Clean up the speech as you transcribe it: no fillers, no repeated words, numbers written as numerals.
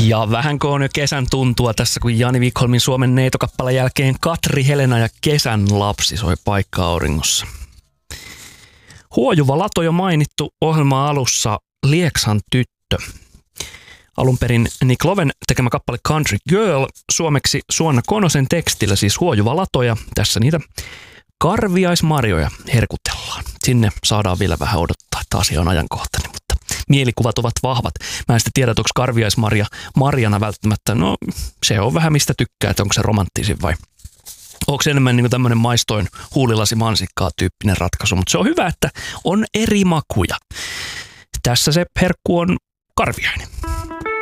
Ja vähänkö on jo kesän tuntua tässä, kun Jani Wikholmin Suomen neitokappaleen jälkeen Katri, Helena ja Kesän lapsi soi Paikka auringossa. Huojuva lato jo mainittu ohjelman alussa, Lieksan tyttö. Alun perin Nick Loven tekemä kappale Country Girl, suomeksi Suonna Konosen tekstillä, siis Huojuva lato, ja tässä niitä karviaismarjoja herkutellaan. Sinne saadaan vielä vähän odottaa, että asia on ajankohtainen, mutta mielikuvat ovat vahvat. Mä en sitten tiedä, onko karviaismarja marjana välttämättä, no se on vähän mistä tykkää, että onko se romanttisin vai onko se enemmän niin kuin tämmöinen maistoin huulilasi mansikkaa tyyppinen ratkaisu, mutta se on hyvä, että on eri makuja. Tässä se herkku on karviainen.